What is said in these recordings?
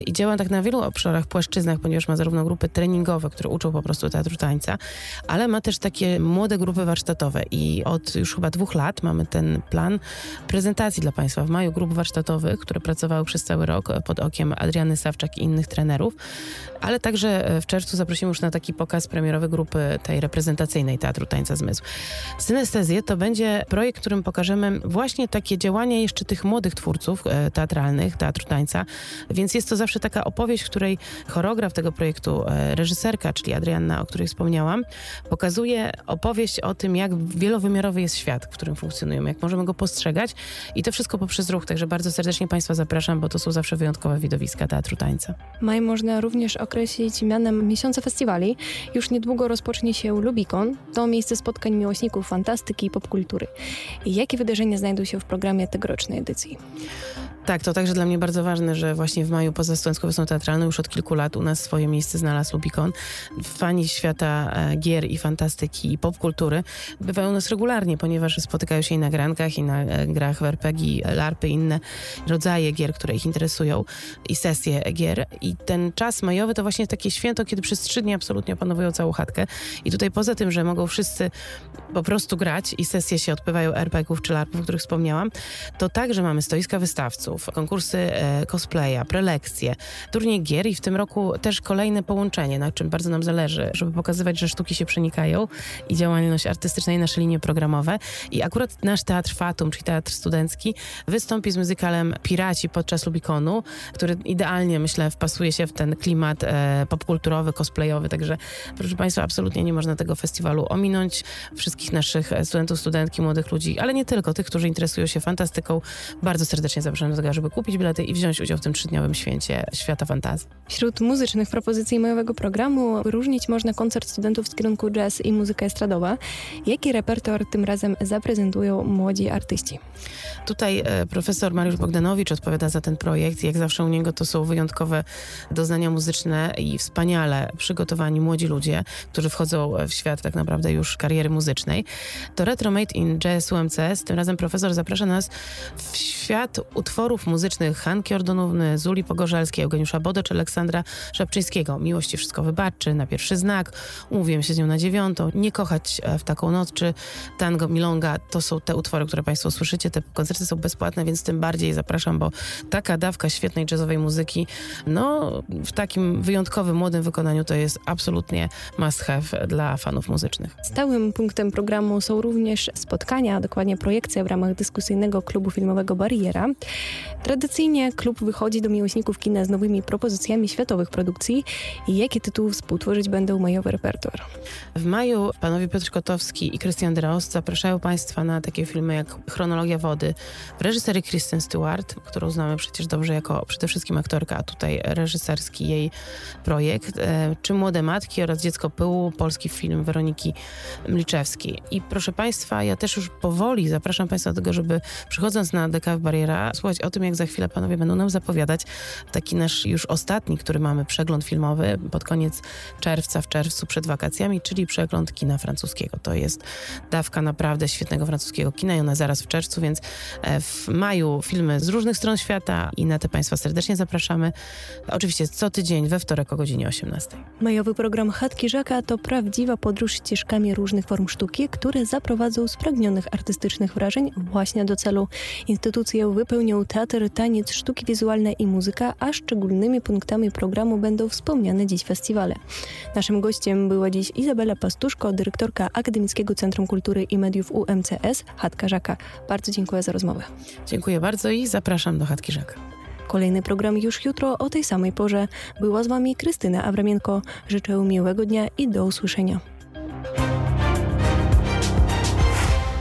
I działa tak na wielu obszarach, płaszczyznach, ponieważ ma zarówno grupy treningowe, które uczą po prostu teatru tańca, ale ma też takie młode grupy warsztatowe i od już chyba 2 lat mamy ten plan prezentacji dla Państwa. W maju grup warsztatowych, które pracowały przez cały rok pod okiem Adriany Sawczak i innych trenerów, ale także w czerwcu zaprosimy już na taki pokaz premierowy grupy tej reprezentacyjnej Teatru Tańca Zmysł. Synestezje to będzie projekt, którym pokażemy właśnie takie działania jeszcze tych młodych twórców teatralnych, teatru tańca, więc jest to zawsze taka opowieść, w której choreograf tego projektu, reżyserka, czyli Adrianna, o której wspomniałam, pokazuje opowieść o tym, jak wielowymiarowy jest świat, w którym funkcjonujemy, jak możemy go postrzegać i to wszystko poprzez ruch, także bardzo serdecznie Państwa zapraszam, bo to są zawsze wyjątkowe widowiska teatru tańca. Maj można również określić mianem miesiąca festiwali. Już niedługo rozpocznie się Lubicon. To miejsce spotkań miłośników fantastyki i popkultury. Jakie wydarzenia znajdą się w programie tegorocznej edycji? Tak, to także dla mnie bardzo ważne, że właśnie w maju poza Studencką Wiosną Teatralną już od kilku lat u nas swoje miejsce znalazł Lubicon. Fani świata gier i fantastyki i popkultury bywają u nas regularnie, ponieważ spotykają się i na grankach, i na grach w RPG, LARPy i inne rodzaje gier, które ich interesują i sesje gier. I ten czas majowy to właśnie takie święto, kiedy przez 3 dni absolutnie opanowują całą chatkę. I tutaj poza tym, że mogą wszyscy po prostu grać i sesje się odbywają RPG-ów czy LARPów, o których wspomniałam, to także mamy stoiska wystawców, konkursy cosplaya, prelekcje, turniej gier i w tym roku też kolejne połączenie, na czym bardzo nam zależy, żeby pokazywać, że sztuki się przenikają i działalność artystyczna i nasze linie programowe. I akurat nasz Teatr Fatum, czyli teatr studencki, wystąpi z muzykalem Piraci podczas Lubiconu, który idealnie, myślę, wpasuje się w ten klimat popkulturowy, cosplayowy, także proszę Państwa, absolutnie nie można tego festiwalu ominąć. Wszystkich naszych studentów, studentki, młodych ludzi, ale nie tylko, tych, którzy interesują się fantastyką, bardzo serdecznie zapraszam do tego, żeby kupić bilety i wziąć udział w tym 3-dniowym święcie świata fantazji. Wśród muzycznych propozycji majowego programu wyróżnić można koncert studentów z kierunku jazz i muzyka estradowa. Jaki repertuar tym razem zaprezentują młodzi artyści? Tutaj profesor Mariusz Bogdanowicz odpowiada za ten projekt. Jak zawsze u niego to są wyjątkowe doznania muzyczne i wspaniale przygotowani młodzi ludzie, którzy wchodzą w świat tak naprawdę już kariery muzycznej. To Retro Made in Jazz UMCS. Tym razem profesor zaprasza nas w świat utworów muzycznych Hanki Ordonówny, Zuli Pogorzelskiej, Eugeniusza Bodo czy Aleksandra Szapczyńskiego. Miłości wszystko wybaczy, Na pierwszy znak, Umówiłem się z nią na 9, Nie kochać w taką noc, czy Tango Milonga. To są te utwory, które Państwo usłyszycie. Te koncerty są bezpłatne, więc tym bardziej zapraszam, bo taka dawka świetnej jazzowej muzyki, no w takim wyjątkowym, młodym wykonaniu to jest absolutnie must have dla fanów muzycznych. Stałym punktem programu są również spotkania, dokładnie projekcja w ramach dyskusyjnego klubu filmowego Bariera. Tradycyjnie klub wychodzi do miłośników kina z nowymi propozycjami światowych produkcji. Jakie tytuły współtworzyć będą majowy repertuar? W maju panowie Piotr Kotowski i Krystian Draust zapraszają Państwa na takie filmy jak Chronologia wody w reżyserii Kristen Stewart, którą znamy przecież dobrze jako przede wszystkim aktorka, a tutaj reżyserski jej projekt, czy Młode matki oraz Dziecko pyłu, polski film Weroniki Mliczewskiej. I proszę Państwa, ja też już powoli zapraszam Państwa do tego, żeby przychodząc na DKF Bariera słuchać o tym, jak za chwilę panowie będą nam zapowiadać taki nasz już ostatni, który mamy przegląd filmowy pod koniec czerwca, w czerwcu przed wakacjami, czyli przegląd kina francuskiego. To jest dawka naprawdę świetnego francuskiego kina i ona zaraz w czerwcu, więc w maju filmy z różnych stron świata i na te Państwa serdecznie zapraszamy. Oczywiście co tydzień we wtorek o godzinie 18. Majowy program Chatki Żaka to prawdziwa podróż ścieżkami różnych form sztuki, które zaprowadzą spragnionych artystycznych wrażeń właśnie do celu. Instytucję wypełnią teatr, taniec, sztuki wizualne i muzyka, a szczególnymi punktami programu będą wspomniane dziś festiwale. Naszym gościem była dziś Izabela Pastuszko, dyrektorka Akademickiego Centrum Kultury i Mediów UMCS Chatka Żaka. Bardzo dziękuję za rozmowę. Dziękuję bardzo i zapraszam do Chatki Żaka. Kolejny program już jutro o tej samej porze. Była z Wami Krystyna Awramienko. Życzę miłego dnia i do usłyszenia.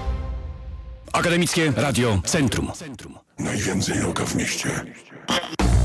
Akademickie Radio Centrum. Najwięcej rocka w mieście.